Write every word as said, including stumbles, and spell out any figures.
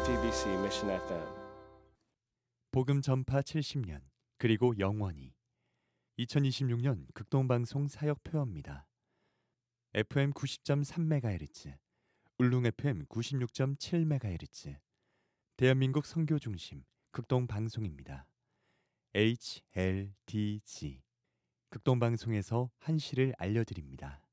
제이티비씨 Mission 에프엠. 복음 전파 칠십 년 그리고 영원히 이천이십육 년 극동방송 사역표어입니다. 에프엠 구십 점 삼 메가헤르츠, 울릉 에프엠 구십육 점 칠 메가헤르츠, 대한민국 선교중심 극동방송입니다. 에이치엘디지 극동방송에서 한시를 알려드립니다.